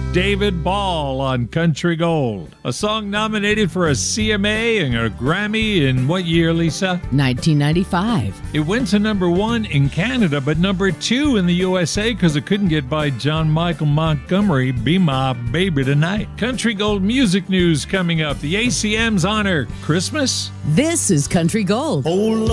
David Ball on Country Gold. A song nominated for a CMA and a Grammy in what year, Lisa? 1995. It went to number 1 in Canada, but number 2 in the USA because it couldn't get by John Michael Montgomery, Be My Baby Tonight. Country Gold music news coming up. The ACMs honor Christmas. This is Country Gold.